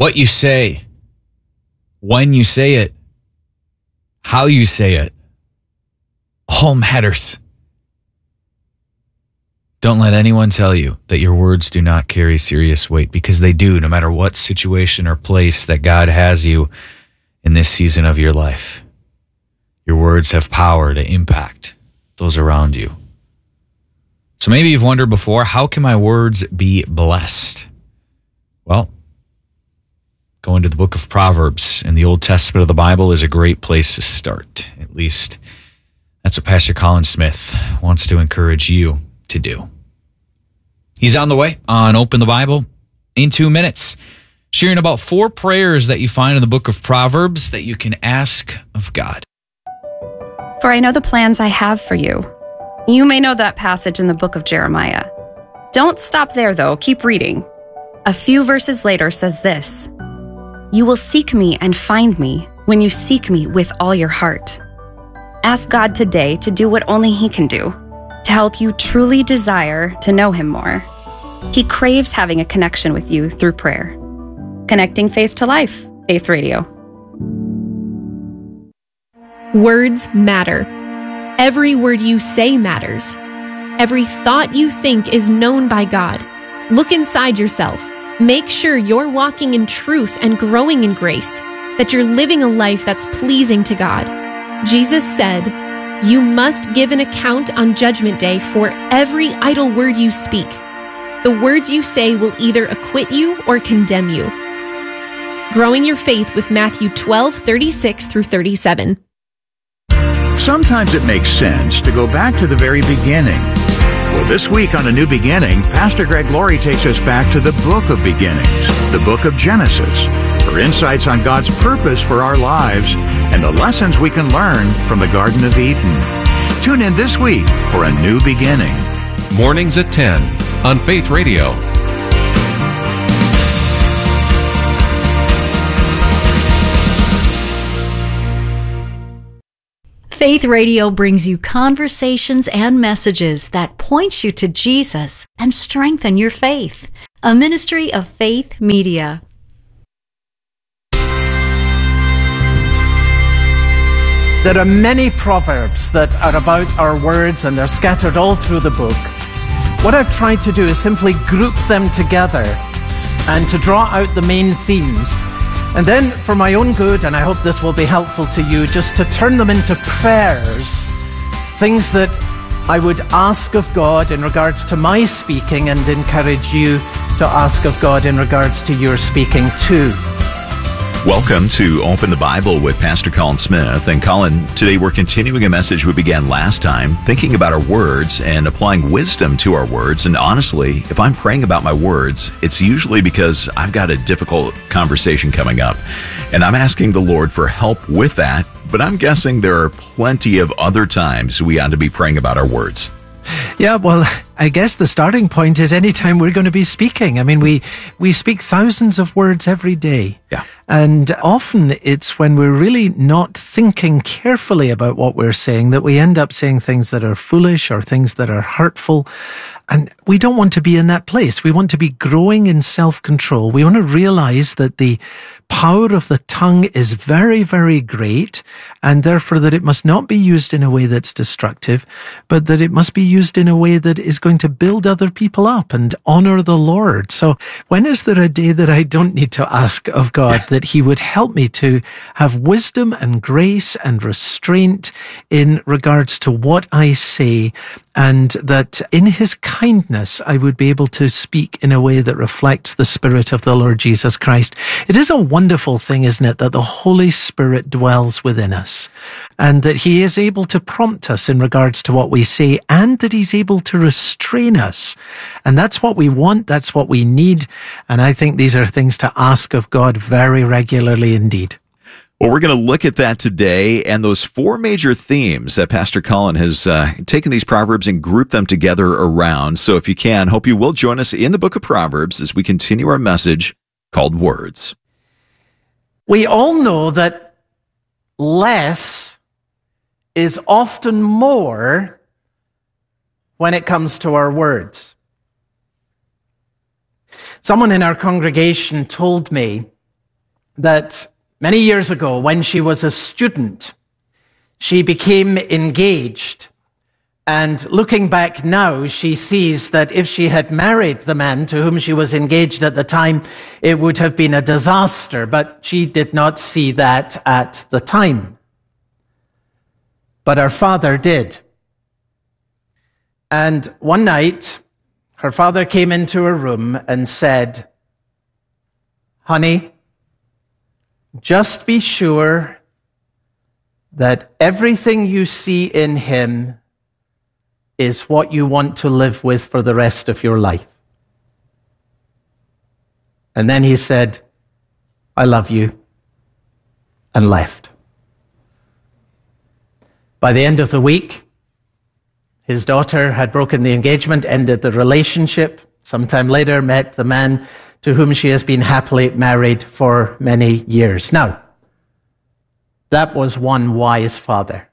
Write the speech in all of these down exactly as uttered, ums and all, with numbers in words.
What you say, when you say it, how you say it, all matters. Don't let anyone tell you that your words do not carry serious weight, because they do, no matter what situation or place that God has you in this season of your life. Your words have power to impact those around you. So maybe you've wondered before, how can my words be blessed? Well, going to the book of Proverbs in the Old Testament of the Bible is a great place to start. At least that's what Pastor Colin Smith wants to encourage you to do. He's on the way on Open the Bible in two minutes, sharing about four prayers that you find in the book of Proverbs that you can ask of God. For I know the plans I have for you. You may know that passage in the book of Jeremiah. Don't stop there, though. Keep reading. A few verses later says this: "You will seek me and find me when you seek me with all your heart." Ask God today to do what only He can do, to help you truly desire to know Him more. He craves having a connection with you through prayer. Connecting faith to life. Faith Radio. Words matter. Every word you say matters. Every thought you think is known by God. Look inside yourself. Make sure you're walking in truth and growing in grace, that you're living a life that's pleasing to God. Jesus said, "You must give an account on Judgment Day for every idle word you speak." The words you say will either acquit you or condemn you. Growing your faith with Matthew twelve, thirty-six through thirty-seven. Sometimes it makes sense to go back to the very beginning. Well, this week on A New Beginning, Pastor Greg Laurie takes us back to the book of beginnings, the book of Genesis, for insights on God's purpose for our lives and the lessons we can learn from the Garden of Eden. Tune in this week for A New Beginning. Mornings at ten on Faith Radio. Faith Radio brings you conversations and messages that point you to Jesus and strengthen your faith. A ministry of Faith Media. There are many proverbs that are about our words, and they're scattered all through the book. What I've tried to do is simply group them together and to draw out the main themes. And then, for my own good, and I hope this will be helpful to you, just to turn them into prayers, things that I would ask of God in regards to my speaking, and encourage you to ask of God in regards to your speaking too. Welcome to Open the Bible with Pastor Colin Smith. And Colin, today we're continuing a message we began last time, thinking about our words and applying wisdom to our words. And honestly, if I'm praying about my words, it's usually because I've got a difficult conversation coming up. And I'm asking the Lord for help with that. But I'm guessing there are plenty of other times we ought to be praying about our words. Yeah, well, I guess the starting point is anytime we're going to be speaking. I mean, we, we speak thousands of words every day. Yeah. And often it's when we're really not thinking carefully about what we're saying that we end up saying things that are foolish or things that are hurtful. And we don't want to be in that place. We want to be growing in self-control. We want to realize that the power of the tongue is very, very great, and therefore that it must not be used in a way that's destructive, but that it must be used in a way that is going to build other people up and honor the Lord. So when is there a day that I don't need to ask of God that He would help me to have wisdom and grace and restraint in regards to what I say, and that in His kindness I would be able to speak in a way that reflects the Spirit of the Lord Jesus Christ. It is a wonderful thing, isn't it, that the Holy Spirit dwells within us, and that He is able to prompt us in regards to what we say, and that He's able to restrain us. And that's what we want, that's what we need, and I think these are things to ask of God very regularly indeed. Well, we're going to look at that today and those four major themes that Pastor Colin has uh, taken these Proverbs and grouped them together around. So if you can, hope you will join us in the book of Proverbs as we continue our message called Words. We all know that less is often more when it comes to our words. Someone in our congregation told me that many years ago, when she was a student, she became engaged. And looking back now, she sees that if she had married the man to whom she was engaged at the time, it would have been a disaster. But she did not see that at the time. But her father did. And one night, her father came into her room and said, "Honey, just be sure that everything you see in him is what you want to live with for the rest of your life." And then he said, "I love you," and left. By the end of the week, his daughter had broken the engagement, ended the relationship. Sometime later, met the man to whom she has been happily married for many years. Now, that was one wise father.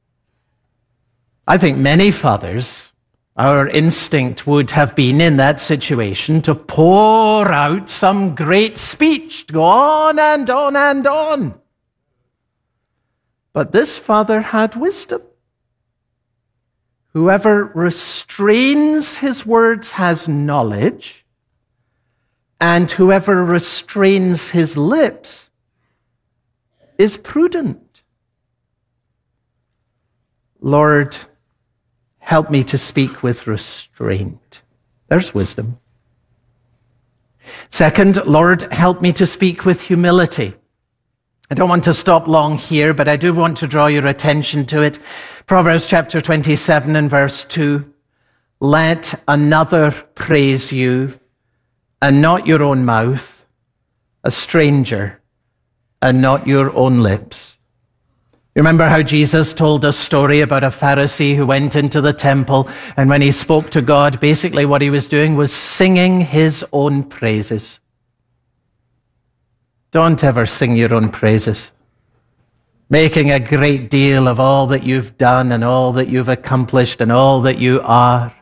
I think many fathers, our instinct would have been in that situation to pour out some great speech, to go on and on and on. But this father had wisdom. Whoever restrains his words has knowledge, and whoever restrains his lips is prudent. Lord, help me to speak with restraint. There's wisdom. Second, Lord, help me to speak with humility. I don't want to stop long here, but I do want to draw your attention to it. Proverbs chapter twenty-seven and verse two. Let another praise you, and not your own mouth, a stranger, and not your own lips. You remember how Jesus told a story about a Pharisee who went into the temple, and when he spoke to God, basically what he was doing was singing his own praises. Don't ever sing your own praises, making a great deal of all that you've done and all that you've accomplished and all that you are.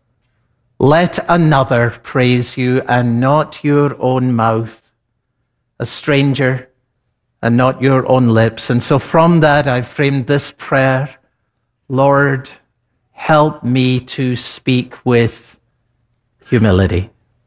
Let another praise you and not your own mouth, a stranger and not your own lips. And so from that, I've framed this prayer: Lord, help me to speak with humility.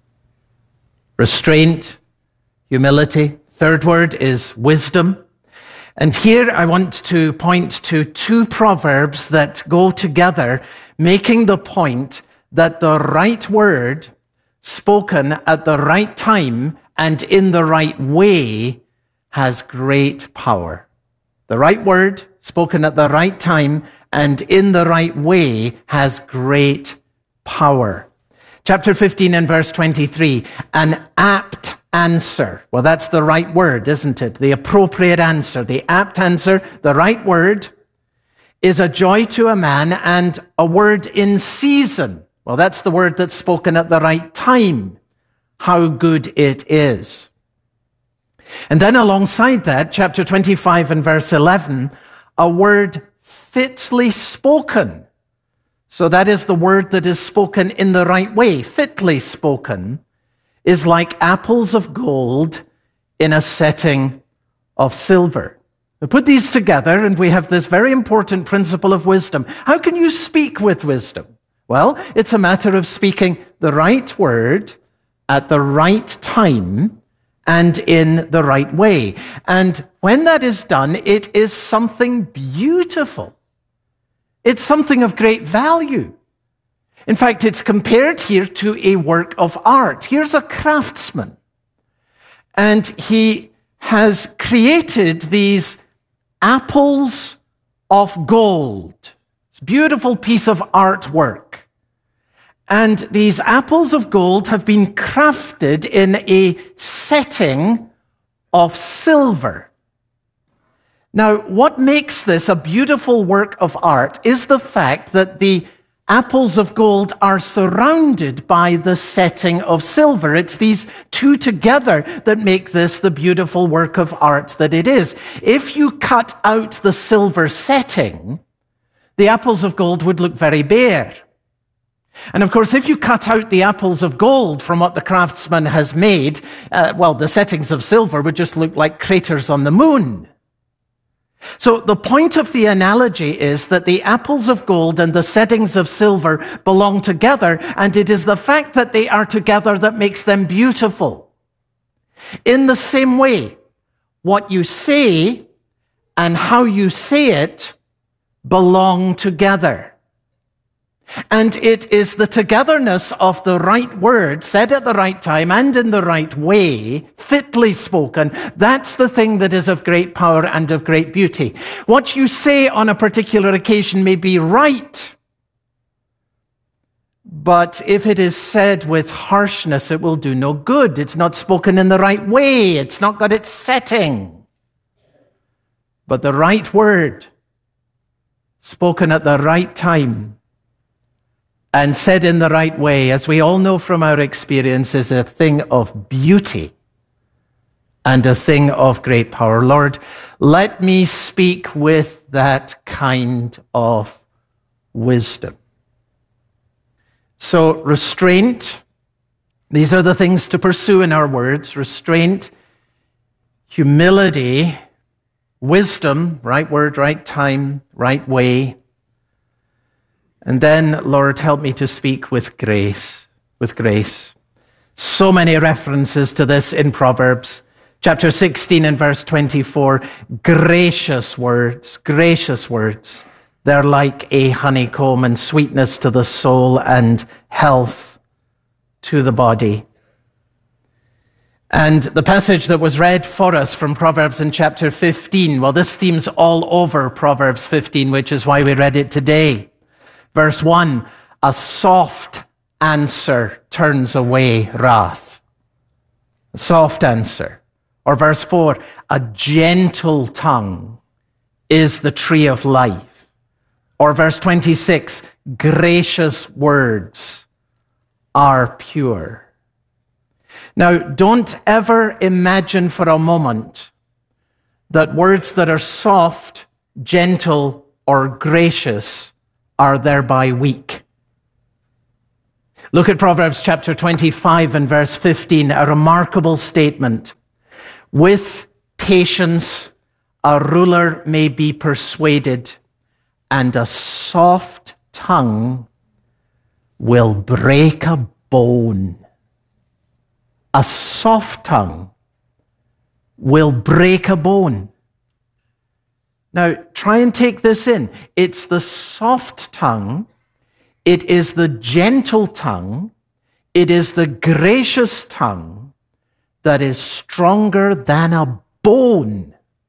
Restraint, humility. Third word is wisdom. And here I want to point to two proverbs that go together, making the point that the right word spoken at the right time and in the right way has great power. The right word spoken at the right time and in the right way has great power. Chapter fifteen and verse twenty-three, an apt answer. Well, that's the right word, isn't it? The appropriate answer, the apt answer, the right word is a joy to a man, and a word in season. Well, that's the word that's spoken at the right time. How good it is. And then alongside that, chapter twenty-five and verse eleven, a word fitly spoken. So that is the word that is spoken in the right way. Fitly spoken is like apples of gold in a setting of silver. We put these together and we have this very important principle of wisdom. How can you speak with wisdom? Well, it's a matter of speaking the right word at the right time and in the right way. And when that is done, it is something beautiful. It's something of great value. In fact, it's compared here to a work of art. Here's a craftsman, and he has created these apples of gold. It's a beautiful piece of artwork. And these apples of gold have been crafted in a setting of silver. Now, what makes this a beautiful work of art is the fact that the apples of gold are surrounded by the setting of silver. It's these two together that make this the beautiful work of art that it is. If you cut out the silver setting, the apples of gold would look very bare. And of course, if you cut out the apples of gold from what the craftsman has made, uh, well, the settings of silver would just look like craters on the moon. So the point of the analogy is that the apples of gold and the settings of silver belong together, and it is the fact that they are together that makes them beautiful. In the same way, what you say and how you say it belong together. And it is the togetherness of the right word, said at the right time and in the right way, fitly spoken, that's the thing that is of great power and of great beauty. What you say on a particular occasion may be right, but if it is said with harshness, it will do no good. It's not spoken in the right way. It's not got its setting. But the right word, spoken at the right time, and said in the right way, as we all know from our experience, is a thing of beauty and a thing of great power. Lord, let me speak with that kind of wisdom. So restraint, these are the things to pursue in our words. Restraint, humility, wisdom, right word, right time, right way. And then, Lord, help me to speak with grace, with grace. So many references to this in Proverbs. Chapter sixteen and verse twenty-four, gracious words, gracious words. They're like a honeycomb and sweetness to the soul and health to the body. And the passage that was read for us from Proverbs in chapter fifteen, well, this theme's all over Proverbs fifteen, which is why we read it today. Verse one, a soft answer turns away wrath. A soft answer. Or verse four, a gentle tongue is the tree of life. Or verse twenty-six, gracious words are pure. Now, don't ever imagine for a moment that words that are soft, gentle, or gracious are thereby weak. Look at Proverbs chapter twenty-five and verse fifteen, a remarkable statement. With patience, a ruler may be persuaded, and a soft tongue will break a bone. A soft tongue will break a bone. Now, try and take this in. It's the soft tongue, it is the gentle tongue, it is the gracious tongue that is stronger than a bone.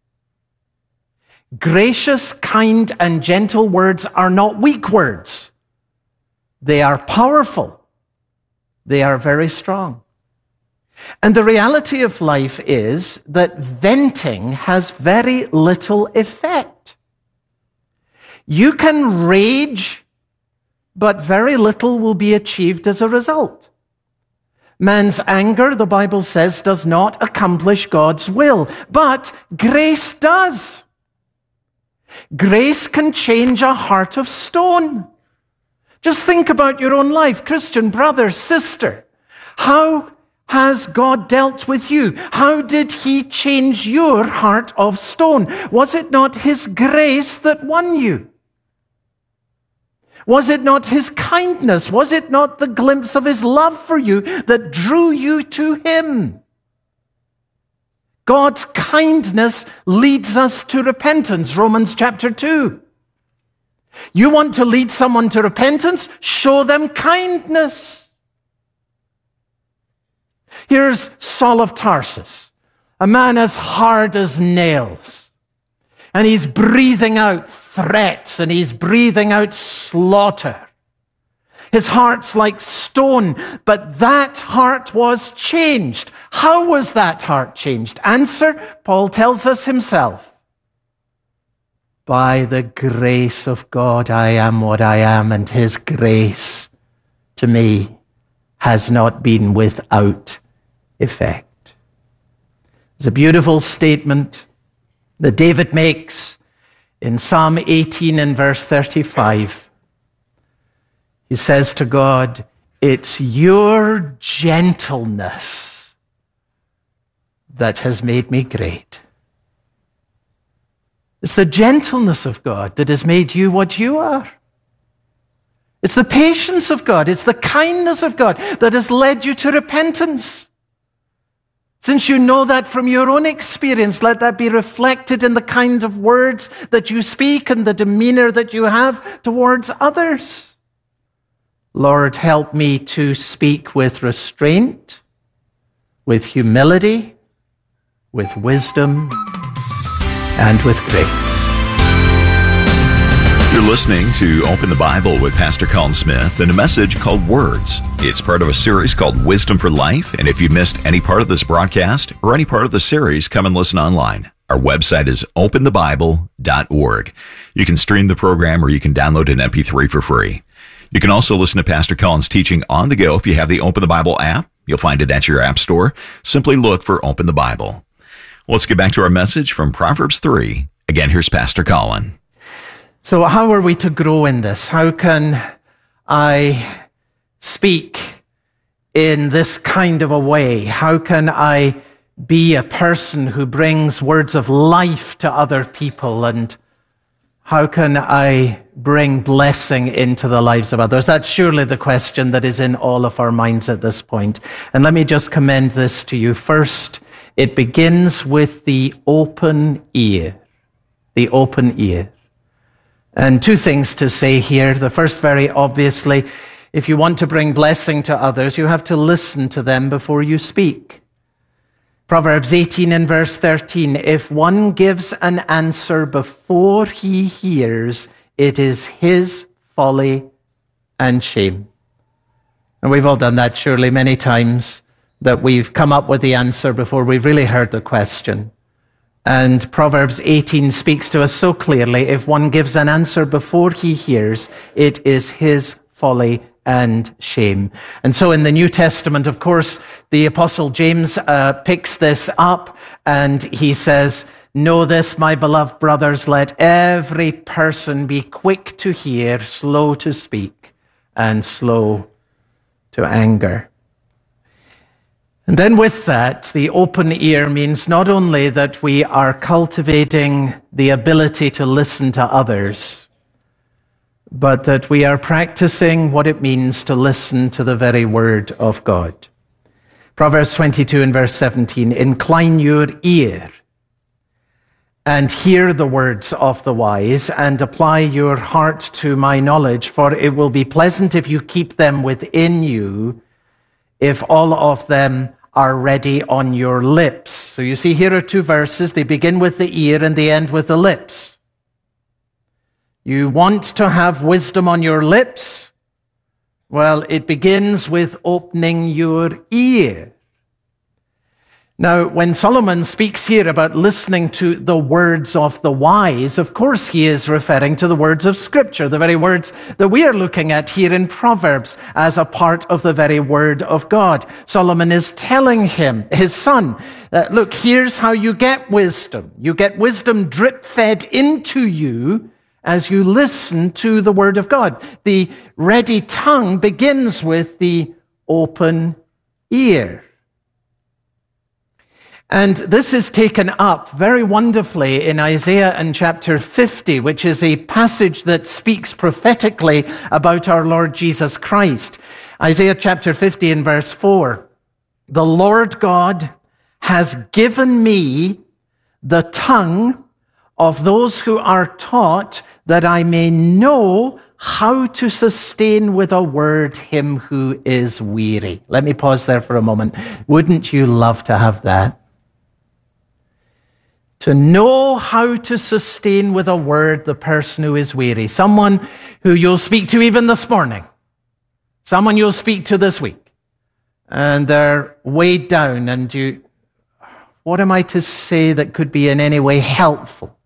Gracious, kind, and gentle words are not weak words. They are powerful. They are very strong. And the reality of life is that venting has very little effect. You can rage, but very little will be achieved as a result. Man's anger, the Bible says, does not accomplish God's will, but grace does. Grace can change a heart of stone. Just think about your own life, Christian brother, sister. How has God dealt with you? How did he change your heart of stone? Was it not his grace that won you? Was it not his kindness? Was it not the glimpse of his love for you that drew you to him? God's kindness leads us to repentance, Romans chapter two. You want to lead someone to repentance? Show them kindness. Here's Saul of Tarsus, a man as hard as nails, and he's breathing out threats and he's breathing out slaughter. His heart's like stone, but that heart was changed. How was that heart changed? Answer, Paul tells us himself. By the grace of God, I am what I am, and his grace to me has not been without effect. It's a beautiful statement that David makes in Psalm eighteen and verse thirty-five. He says to God, it's your gentleness that has made me great. It's the gentleness of God that has made you what you are. It's the patience of God. It's the kindness of God that has led you to repentance. Since you know that from your own experience, let that be reflected in the kind of words that you speak and the demeanor that you have towards others. Lord, help me to speak with restraint, with humility, with wisdom, and with grace. You're listening to Open the Bible with Pastor Colin Smith and a message called Words. It's part of a series called Wisdom for Life, and if you missed any part of this broadcast or any part of the series, come and listen online. Our website is open the bible dot org. You can stream the program or you can download an M P three for free. You can also listen to Pastor Colin's teaching on the go if you have the Open the Bible app. You'll find it at your app store. Simply look for Open the Bible. Let's get back to our message from Proverbs three. Again, here's Pastor Colin. So how are we to grow in this? How can I speak in this kind of a way? How can I be a person who brings words of life to other people? And how can I bring blessing into the lives of others? That's surely the question that is in all of our minds at this point. And let me just commend this to you. First, it begins with the open ear. The open ear. And two things to say here. The first, very obviously, if you want to bring blessing to others, you have to listen to them before you speak. Proverbs eighteen and verse thirteen, if one gives an answer before he hears, it is his folly and shame. And we've all done that surely many times, that we've come up with the answer before we've really heard the question. And Proverbs eighteen speaks to us so clearly, if one gives an answer before he hears, it is his folly and shame. And so in the New Testament, of course, the Apostle James uh, picks this up and he says, know this, my beloved brothers, let every person be quick to hear, slow to speak, and slow to anger. And then with that, the open ear means not only that we are cultivating the ability to listen to others, but that we are practicing what it means to listen to the very word of God. Proverbs twenty-two and verse seventeen, incline your ear and hear the words of the wise, and apply your heart to my knowledge, for it will be pleasant if you keep them within you, if all of them are ready on your lips. So you see, here are two verses. They begin with the ear and they end with the lips. You want to have wisdom on your lips? Well, it begins with opening your ear. Now, when Solomon speaks here about listening to the words of the wise, of course he is referring to the words of Scripture, the very words that we are looking at here in Proverbs as a part of the very word of God. Solomon is telling him, his son, uh, look, here's how you get wisdom. You get wisdom drip-fed into you as you listen to the word of God. The ready tongue begins with the open ear. And this is taken up very wonderfully in Isaiah in chapter fifty, which is a passage that speaks prophetically about our Lord Jesus Christ. Isaiah chapter fifty and verse four, the Lord God has given me the tongue of those who are taught, that I may know how to sustain with a word him who is weary. Let me pause there for a moment. Wouldn't you love to have that? To know how to sustain with a word the person who is weary. Someone who you'll speak to even this morning. Someone you'll speak to this week. And they're weighed down and you, what am I to say that could be in any way helpful?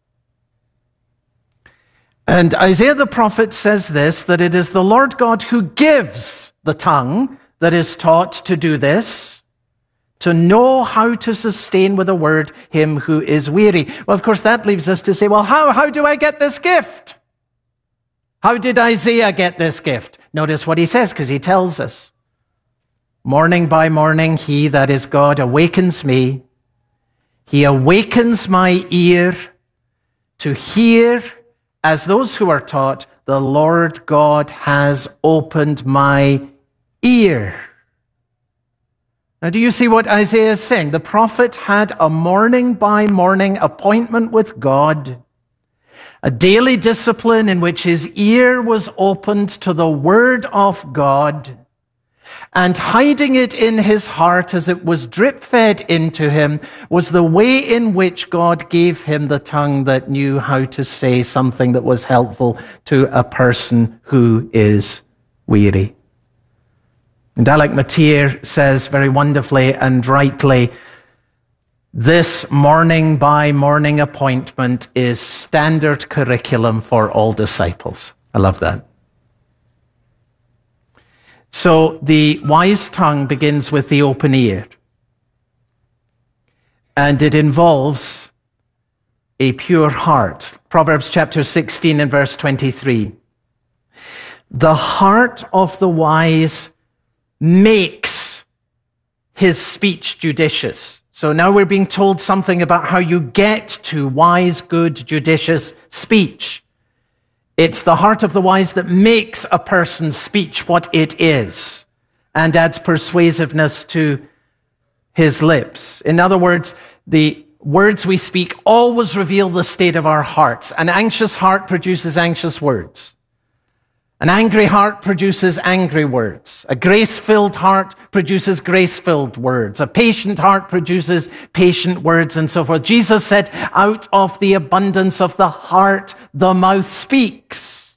And Isaiah the prophet says this, that it is the Lord God who gives the tongue that is taught to do this, to know how to sustain with a word him who is weary. Well, of course, that leaves us to say, well, how, how do I get this gift? How did Isaiah get this gift? Notice what he says, because he tells us. Morning by morning, he, that is God, awakens me. He awakens my ear to hear, as those who are taught, the Lord God has opened my ear. Now, do you see what Isaiah is saying? The prophet had a morning by morning appointment with God, a daily discipline in which his ear was opened to the word of God, and hiding it in his heart as it was drip-fed into him was the way in which God gave him the tongue that knew how to say something that was helpful to a person who is weary. And Dalek Matir says very wonderfully and rightly, this morning by morning appointment is standard curriculum for all disciples. I love that. So the wise tongue begins with the open ear. And it involves a pure heart. Proverbs chapter sixteen and verse twenty-three. The heart of the wise makes his speech judicious. So now we're being told something about how you get to wise, good, judicious speech. It's the heart of the wise that makes a person's speech what it is and adds persuasiveness to his lips. In other words, the words we speak always reveal the state of our hearts. An anxious heart produces anxious words. An angry heart produces angry words. A grace-filled heart produces grace-filled words. A patient heart produces patient words, and so forth. Jesus said, out of the abundance of the heart, the mouth speaks.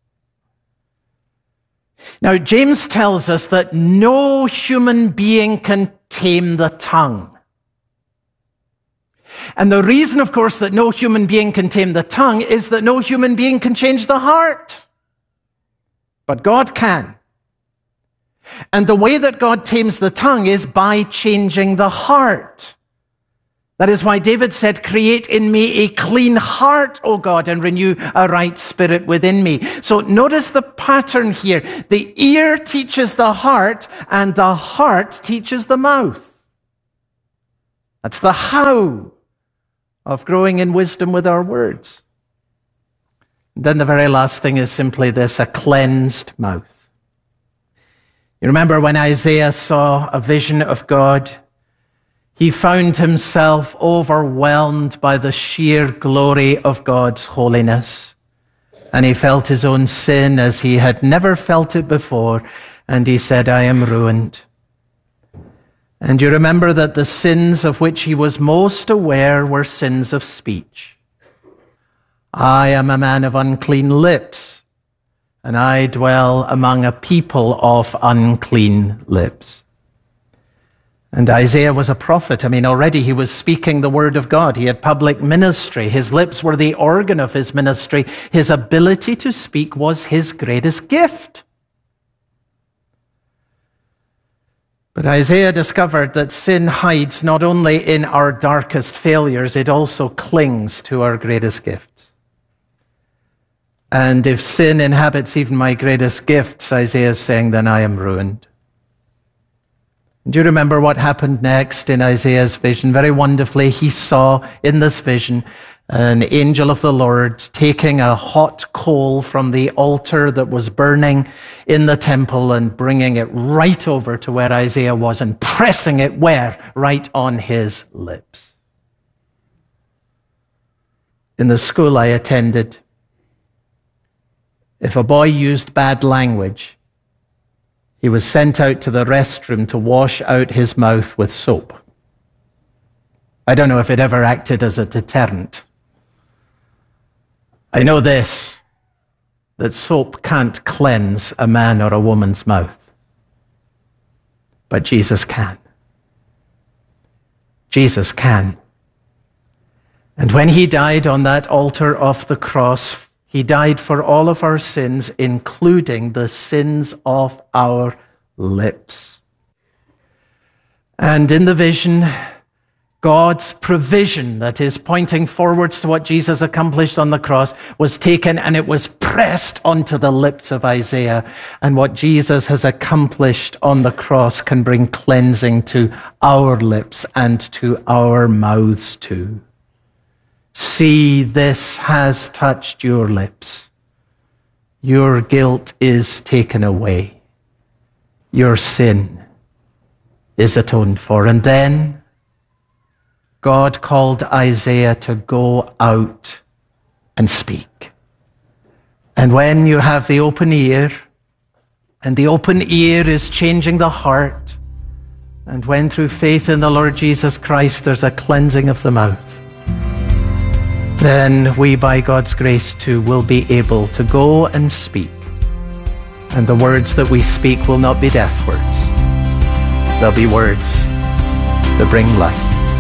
Now, James tells us that no human being can tame the tongue. And the reason, of course, that no human being can tame the tongue is that no human being can change the heart. But God can. And the way that God tames the tongue is by changing the heart. That is why David said, create in me a clean heart, O God, and renew a right spirit within me. So notice the pattern here. The ear teaches the heart, and the heart teaches the mouth. That's the how of growing in wisdom with our words. Then the very last thing is simply this, a cleansed mouth. You remember when Isaiah saw a vision of God, he found himself overwhelmed by the sheer glory of God's holiness. And he felt his own sin as he had never felt it before. And he said, I am ruined. And you remember that the sins of which he was most aware were sins of speech. I am a man of unclean lips, and I dwell among a people of unclean lips. And Isaiah was a prophet. I mean, already he was speaking the word of God. He had public ministry. His lips were the organ of his ministry. His ability to speak was his greatest gift. But Isaiah discovered that sin hides not only in our darkest failures, it also clings to our greatest gifts. And if sin inhabits even my greatest gifts, Isaiah is saying, then I am ruined. Do you remember what happened next in Isaiah's vision? Very wonderfully, he saw in this vision an angel of the Lord taking a hot coal from the altar that was burning in the temple and bringing it right over to where Isaiah was and pressing it where? Right on his lips. In the school I attended, if a boy used bad language, he was sent out to the restroom to wash out his mouth with soap. I don't know if it ever acted as a deterrent. I know this, that soap can't cleanse a man or a woman's mouth, but Jesus can. Jesus can. And when he died on that altar of the cross, he died for all of our sins, including the sins of our lips. And in the vision, God's provision that is pointing forwards to what Jesus accomplished on the cross was taken and it was pressed onto the lips of Isaiah. And what Jesus has accomplished on the cross can bring cleansing to our lips and to our mouths too. See, this has touched your lips. Your guilt is taken away. Your sin is atoned for. And then God called Isaiah to go out and speak. And when you have the open ear, and the open ear is changing the heart, and when through faith in the Lord Jesus Christ there's a cleansing of the mouth, then we, by God's grace too, will be able to go and speak. And the words that we speak will not be death words. They'll be words that bring life.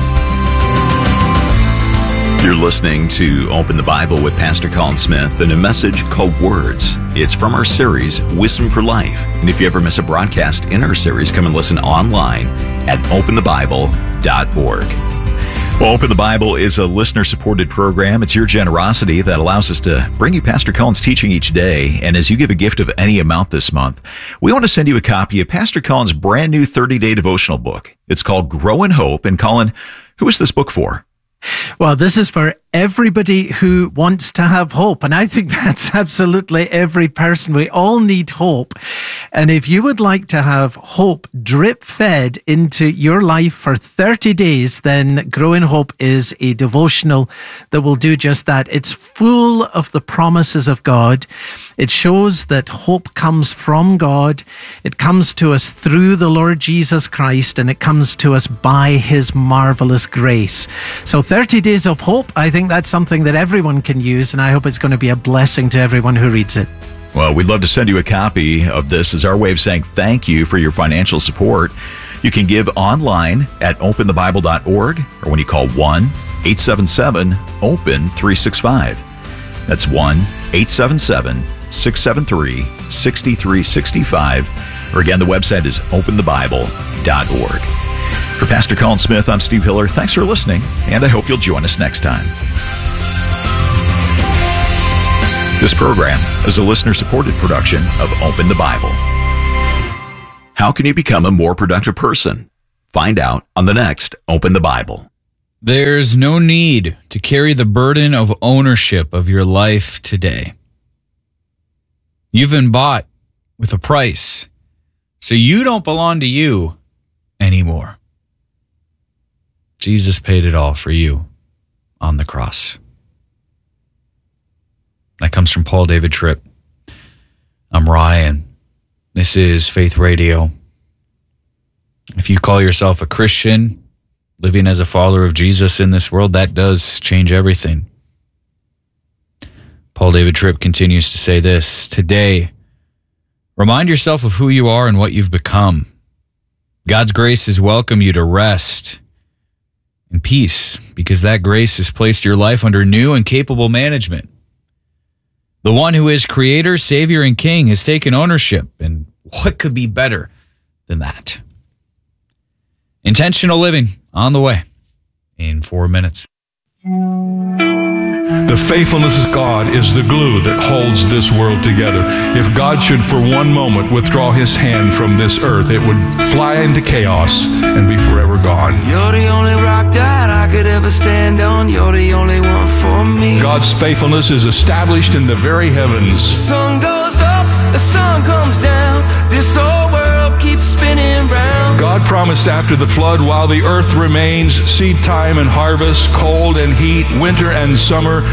You're listening to Open the Bible with Pastor Colin Smith and a message called Words. It's from our series, Wisdom for Life. And if you ever miss a broadcast in our series, come and listen online at open the bible dot org. Well, Open the Bible is a listener-supported program. It's your generosity that allows us to bring you Pastor Colin's teaching each day. And as you give a gift of any amount this month, we want to send you a copy of Pastor Colin's brand new thirty-day devotional book. It's called Grow in Hope. And Colin, who is this book for? Well, this is for everybody who wants to have hope. And I think that's absolutely every person. We all need hope. And if you would like to have hope drip fed into your life for thirty days, then Grow in Hope is a devotional that will do just that. It's full of the promises of God. It shows that hope comes from God. It comes to us through the Lord Jesus Christ, and it comes to us by his marvelous grace. So thirty days of hope, I think that's something that everyone can use, and I hope it's going to be a blessing to everyone who reads it. Well, we'd love to send you a copy of this as our way of saying thank you for your financial support. You can give online at open the bible dot org or when you call one eight seven seven open three six five. That's one eight seven seven six seven three six three six five. Or again, the website is open the bible dot org. For Pastor Colin Smith, I'm Steve Hiller. Thanks for listening, and I hope you'll join us next time. This program is a listener-supported production of Open the Bible. How can you become a more productive person? Find out on the next Open the Bible. There's no need to carry the burden of ownership of your life today. You've been bought with a price, so you don't belong to you anymore. Jesus paid it all for you on the cross. That comes from Paul David Tripp. I'm Ryan. This is Faith Radio. If you call yourself a Christian, living as a follower of Jesus in this world, that does change everything. Paul David Tripp continues to say this: today, remind yourself of who you are and what you've become. God's grace has welcomed you to rest and peace because that grace has placed your life under new and capable management. The one who is creator, savior, and king has taken ownership, and what could be better than that? Intentional living on the way in four minutes. The faithfulness of God is the glue that holds this world together. If God should for one moment withdraw his hand from this earth, it would fly into chaos and be forever gone. You're the only rock that I could ever stand on. You're the only one for me. God's faithfulness is established in the very heavens. The sun goes up, the sun comes down. This whole world keeps spinning round. God promised after the flood, while the earth remains, seed time and harvest, cold and heat, winter and summer,